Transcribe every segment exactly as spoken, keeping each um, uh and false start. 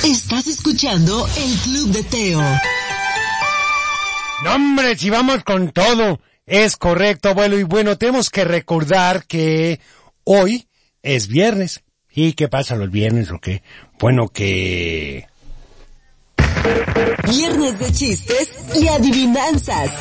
Estás escuchando el Club de Teo. No, hombre, si vamos con todo. Es correcto, abuelo. Y bueno, tenemos que recordar que hoy es viernes. ¿Y qué pasa los viernes o qué? Bueno, que... Viernes de chistes y adivinanzas.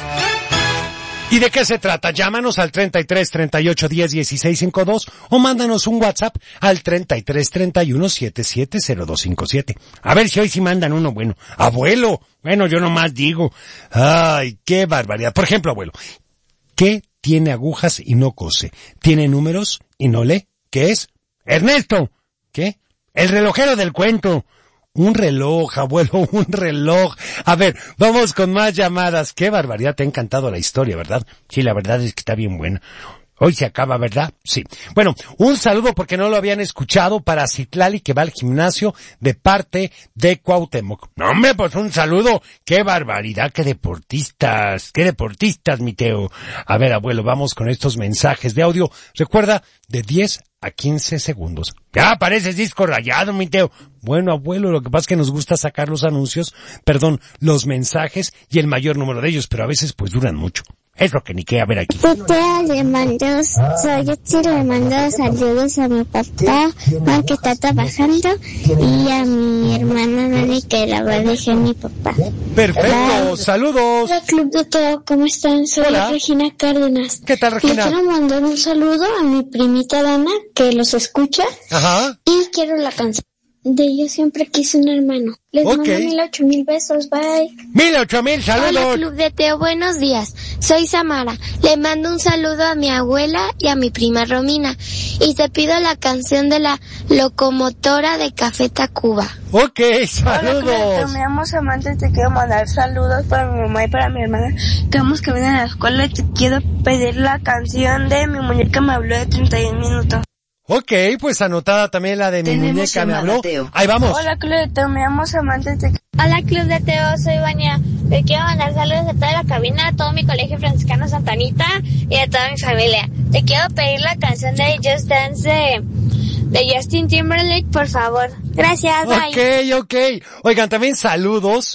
¿Y de qué se trata? Llámanos al treinta y tres, treinta y ocho, diez, dieciséis, cincuenta y dos o mándanos un WhatsApp al treinta y tres, treinta y uno, setenta y siete, cero dos cincuenta y siete. A ver si hoy sí mandan uno bueno. Abuelo, bueno, yo nomás digo. Ay, qué barbaridad. Por ejemplo, abuelo, ¿qué tiene agujas y no cose? ¿Tiene números y no lee? ¿Qué es? Ernesto. ¿Qué? El relojero del cuento. Un reloj, abuelo, un reloj. A ver, vamos con más llamadas. Qué barbaridad, te ha encantado la historia, ¿verdad? Sí, la verdad es que está bien buena. Hoy se acaba, ¿verdad? Sí. Bueno, un saludo porque no lo habían escuchado para Citlali que va al gimnasio de parte de Cuauhtémoc. No, hombre, pues un saludo. Qué barbaridad, qué deportistas, qué deportistas, mi Teo. A ver, abuelo, vamos con estos mensajes de audio. Recuerda, de diez a quince segundos. Ya pareces disco rayado, mi Teo. Bueno, abuelo, lo que pasa es que nos gusta sacar los anuncios, perdón, los mensajes y el mayor número de ellos, pero a veces pues duran mucho. Es lo que ni queda ver aquí. Teo, le mando, soy yo, le mando saludos a mi papá, aunque está trabajando, y a mi hermana Nani, que la va a dejar mi papá. Perfecto, Bye. Saludos. Hola, Club de Teo, ¿cómo están? Soy Hola. Regina Cárdenas. ¿Qué tal, Regina? Le quiero mandar un saludo a mi primita Dana, que los escucha, Ajá. y quiero la canción de Yo siempre quise un hermano. Les Ok. mando mil ocho mil besos, bye. Mil ocho mil, Hola, saludos. Club de Teo, buenos días. Soy Samara. Le mando un saludo a mi abuela y a mi prima Romina. Y te pido la canción de la locomotora de Café Tacuba. Ok, Hola, saludos. me llamo Samantha y te quiero mandar saludos para mi mamá y para mi hermana que vamos que vienen a la escuela y te quiero pedir la canción de Mi muñeca me habló de treinta y un minutos. Ok, pues anotada también la de Mi Tenemos muñeca me llamada, habló. Teo. Ahí vamos. Hola, Club de Teo, me llamo Samantha y te Hola, Club de Teo, soy Vania. Le quiero mandar saludos a toda la cabina, a todo mi colegio franciscano Santanita y a toda mi familia. Te quiero pedir la canción de Just Dance de, de Justin Timberlake, por favor. Gracias, bye. Ok, ok. Oigan, también saludos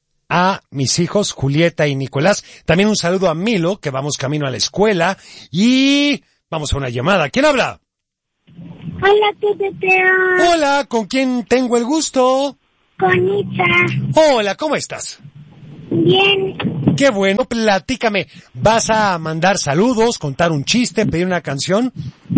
a mis hijos Julieta y Nicolás. También un saludo a Milo, que vamos camino a la escuela. Y vamos a una llamada. ¿Quién habla? Hola, Club de Teo. Hola, ¿con quién tengo el gusto? Con Itza. Hola, ¿cómo estás? Bien. Qué bueno, platícame. ¿Vas a mandar saludos, contar un chiste, pedir una canción?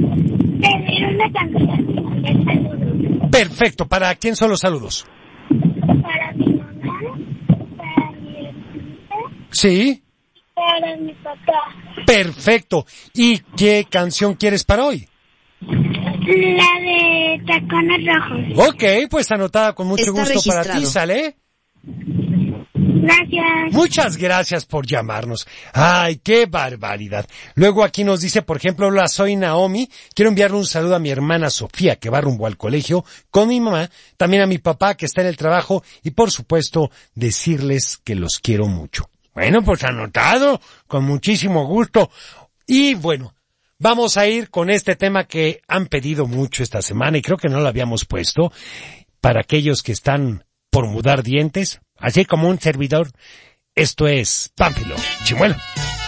Pedir una canción de saludos. Perfecto, ¿para quién son los saludos? Para mi mamá, para mi hermanita, Sí, para mi papá. perfecto. ¿Y qué canción quieres para hoy? La de Tacones Rojos. Ok, pues anotada con mucho Está gusto para ti, registrado. ¿sale? Gracias. Muchas gracias por llamarnos. Ay, qué barbaridad. Luego aquí nos dice, por ejemplo, hola, soy Naomi. Quiero enviarle un saludo a mi hermana Sofía, que va rumbo al colegio, con mi mamá, también a mi papá, que está en el trabajo, y por supuesto, decirles que los quiero mucho. Bueno, pues anotado, con muchísimo gusto. Y bueno, vamos a ir con este tema que han pedido mucho esta semana, y creo que no lo habíamos puesto, para aquellos que están por mudar dientes, así como un servidor. Esto es Pánfilo Chimuelo.